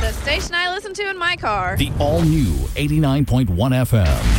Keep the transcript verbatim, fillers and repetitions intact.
The station I listen to in my car. The all-new eighty-nine point one F M.